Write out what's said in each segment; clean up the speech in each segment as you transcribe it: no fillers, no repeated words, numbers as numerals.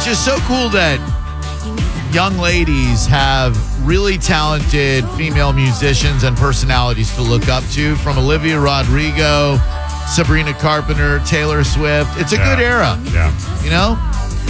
just so cool that young ladies have really talented female musicians and personalities to look up to, from Olivia Rodrigo, Sabrina Carpenter, Taylor Swift. It's a good era. Yeah. You know?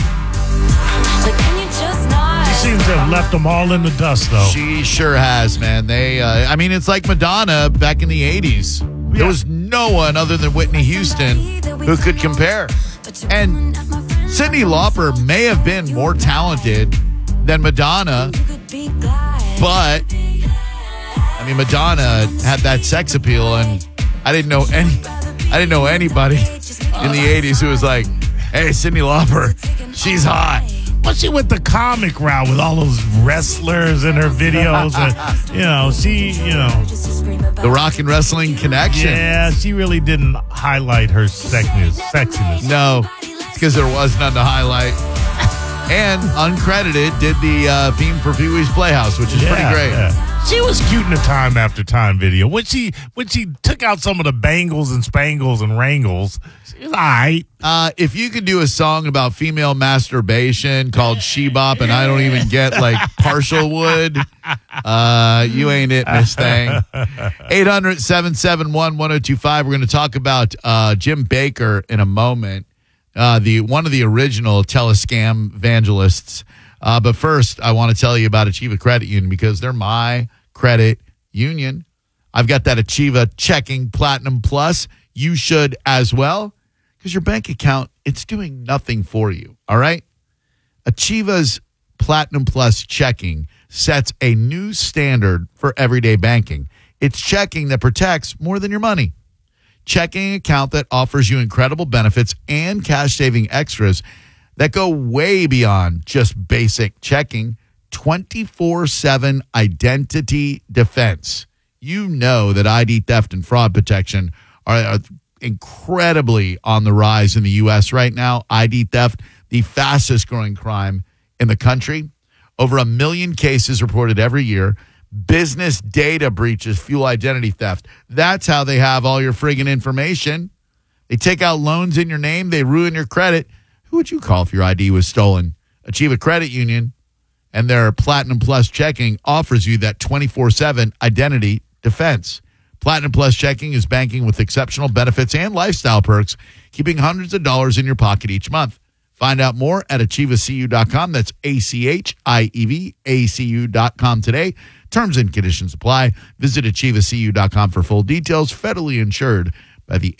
She seems to have left them all in the dust, though. She sure has, man. It's like Madonna back in the 80s. There was no one other than Whitney Houston who could compare. And Cyndi Lauper may have been more talented than Madonna, but Madonna had that sex appeal, and I didn't know anybody in the 80s who was like, hey, Cyndi Lauper, she's hot. Well, she went the comic route with all those wrestlers in her videos. And, the rock and wrestling connection. Yeah, she really didn't highlight her sexiness. No, it's because there was none to highlight. And uncredited did the theme for Pee-wee's Playhouse, which is pretty great. Yeah. She was cute in the Time After Time video. When she took out some of the bangles and spangles and wrangles, she was all right. If you could do a song about female masturbation called She Bop, and I don't even get like partial wood, you ain't it, Miss Thing. 800-771-1025. We're going to talk about Jim Bakker in a moment. One of the original telescam evangelists. But first, I want to tell you about Achieva Credit Union, because they're my credit union. I've got that Achieva Checking Platinum Plus. You should as well, because your bank account, it's doing nothing for you, all right? Achieva's Platinum Plus checking sets a new standard for everyday banking. It's checking that protects more than your money. Checking account that offers you incredible benefits and cash-saving extras that go way beyond just basic checking. 24/7 identity defense. You know that ID theft and fraud protection are incredibly on the rise in the U.S. right now. ID theft, the fastest growing crime in the country. Over 1 million cases reported every year. Business data breaches fuel identity theft. That's how they have all your friggin' information. They take out loans in your name. They ruin your credit. Who would you call if your ID was stolen? Achieva Credit Union and their Platinum Plus checking offers you that 24/7 identity defense. Platinum Plus checking is banking with exceptional benefits and lifestyle perks, keeping hundreds of dollars in your pocket each month. Find out more at achievacu.com. That's ACHIEVACU.com today. Terms and conditions apply. Visit achievacu.com for full details. Federally insured by the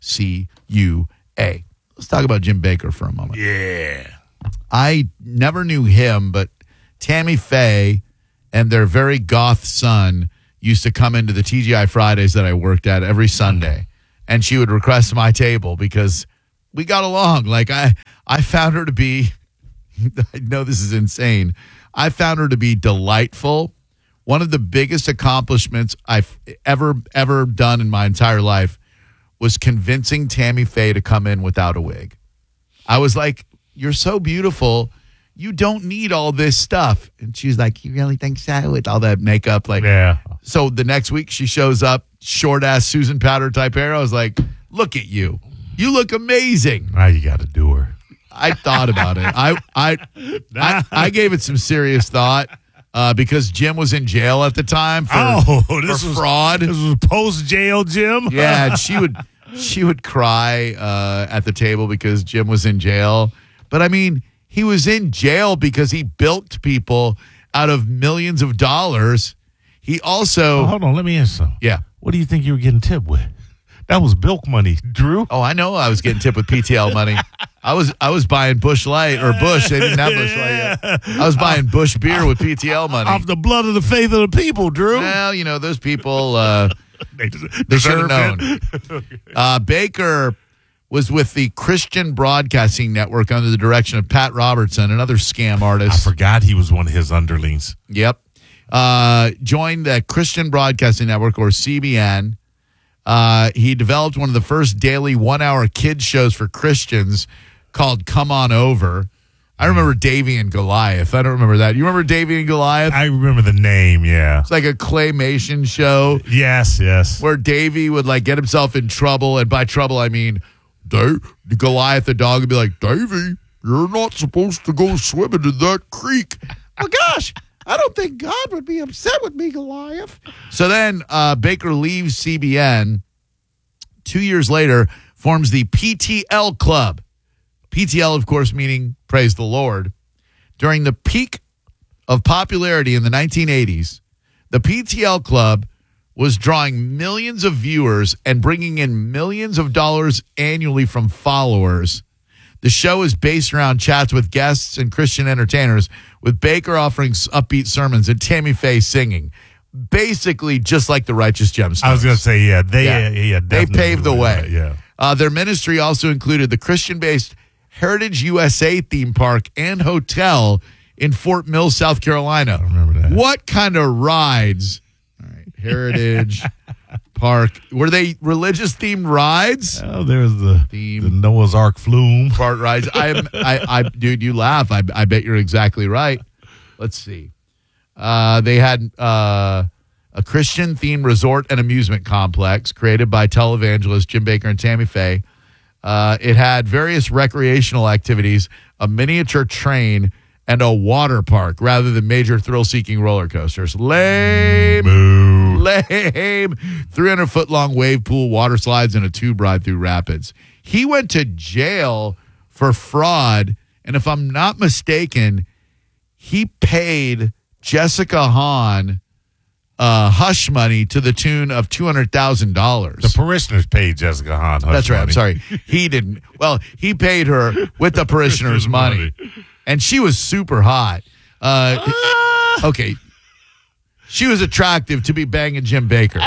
NCUA. Let's talk about Jim Bakker for a moment. Yeah. I never knew him, but Tammy Faye and their very goth son used to come into the TGI Fridays that I worked at every Sunday, and she would request my table because we got along. Like I found her to be, I know this is insane, I found her to be delightful. One of the biggest accomplishments I've ever done in my entire life was convincing Tammy Faye to come in without a wig. I was like, you're so beautiful. You don't need all this stuff. And she's like, you really think so? With all that makeup. Yeah. So the next week she shows up, short-ass Susan Powder type hair. I was like, look at you. You look amazing. Now you got to do her. I thought about it. I gave it some serious thought. Because Jim was in jail at the time for fraud. This was post-jail Jim? Yeah, and she would cry at the table because Jim was in jail. But, I mean, he was in jail because he bilked people out of millions of dollars. He also... hold on, let me ask something. Yeah. What do you think you were getting tipped with? That was bilk money, Drew. Oh, I know I was getting tipped with PTL money. I was buying Busch Light or Busch. They didn't have Busch Light yet. I was buying Busch beer with PTL money. Off the blood of the faith of the people, Drew. Well, those people, they should have known. Bakker was with the Christian Broadcasting Network under the direction of Pat Robertson, another scam artist. I forgot he was one of his underlings. Yep. Joined the Christian Broadcasting Network, or CBN. He developed one of the first daily 1-hour kids shows for Christians called Come On Over. I remember Davey and Goliath. I don't remember that. You remember Davey and Goliath? I remember the name, yeah. It's like a claymation show. Yes. Where Davey would like get himself in trouble. And by trouble, I mean Goliath, the dog, would be like, Davey, You're not supposed to go swimming in that creek. Oh, gosh, I don't think God would be upset with me, Goliath. So then Baker leaves CBN. 2 years later, forms the PTL Club. PTL, of course, meaning praise the Lord. During the peak of popularity in the 1980s, the PTL Club was drawing millions of viewers and bringing in millions of dollars annually from followers. The show is based around chats with guests and Christian entertainers, with Baker offering upbeat sermons and Tammy Faye singing. Basically, just like the Righteous Gemstones. I was going to say, they paved the way. Yeah. Their ministry also included the Christian-based Heritage USA theme park and hotel in Fort Mill, South Carolina. I remember that. What kind of rides? All right, Heritage Park. Were they religious-themed rides? Oh, there's the Noah's Ark flume. Part rides. Dude, you laugh. I bet you're exactly right. Let's see. They had a Christian-themed resort and amusement complex created by televangelists Jim Baker and Tammy Faye. It had various recreational activities, a miniature train, and a water park rather than major thrill-seeking roller coasters. Lame. Boo. Lame. 300-foot-long wave pool, water slides, and a tube ride through rapids. He went to jail for fraud, and if I'm not mistaken, he paid Jessica Hahn hush money to the tune of $200,000. The parishioners paid Jessica Hahn hush That's right. money. I'm sorry. He didn't. Well, he paid her with the parishioners' money. And she was super hot. Okay. She was attractive to be banging Jim Baker.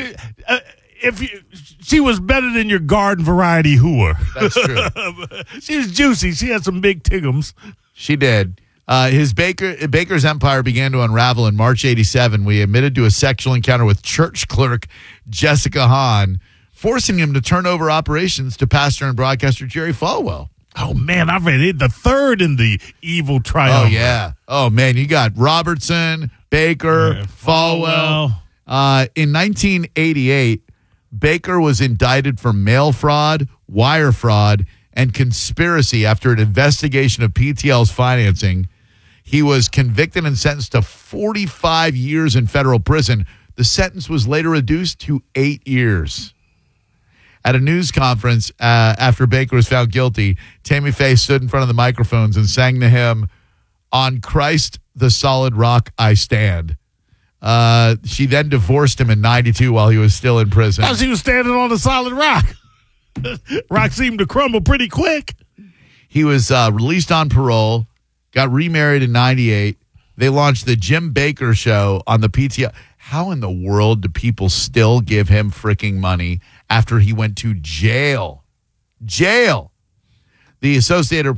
She was better than your garden variety whore. That's true. She was juicy. She had some big tiggums. She did. Baker's empire began to unravel in March 87. We admitted to a sexual encounter with church clerk Jessica Hahn, forcing him to turn over operations to pastor and broadcaster Jerry Falwell. Oh, man, I've read it. The third in the evil triumph. Oh, yeah. Oh, man, you got Robertson, Baker, Falwell. In 1988, Baker was indicted for mail fraud, wire fraud, and conspiracy after an investigation of PTL's financing. He was convicted and sentenced to 45 years in federal prison. The sentence was later reduced to 8 years. At a news conference after Baker was found guilty, Tammy Faye stood in front of the microphones and sang the hymn, "On Christ the Solid Rock I Stand." She then divorced him in 92 while he was still in prison. She was standing on a solid rock. Rock seemed to crumble pretty quick. He was released on parole, got remarried in 98. They launched the Jim Baker Show on the PTL. How in the world do people still give him freaking money after he went to jail? Jail. The Associated